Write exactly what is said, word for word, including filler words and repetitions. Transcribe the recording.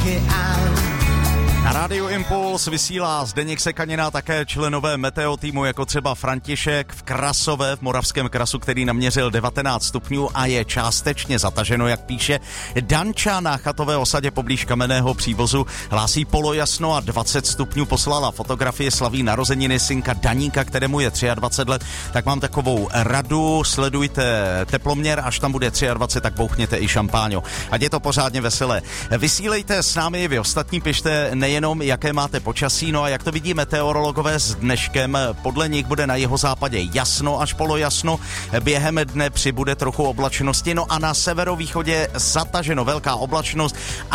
Na rádiu Impuls vysílá Zdeněk Sekanina, také členové Meteo týmu, jako třeba František v Krasové, v Moravském Krasu, který naměřil devatenáct stupňů a je částečně zataženo, jak píše. Danča na chatové osadě poblíž Kamenného přívozu hlásí polojasno a dvacet stupňů, poslala fotografie, slaví narozeniny synka Daníka, kterému je dvacet tři let. Tak mám takovou radu, sledujte teploměr, až tam bude dvacet tři, tak bouchněte i šampáňo. Ať je to pořádně veselé. Vysílejte s námi, vy ostatní pište nejenom, jaké máte počasí, no a jak to vidí meteorologové s dneškem. Podle nich bude na jihozápadě jasno až polojasno, během dne přibude trochu oblačnosti, no a na severovýchodě zataženo, velká oblačnost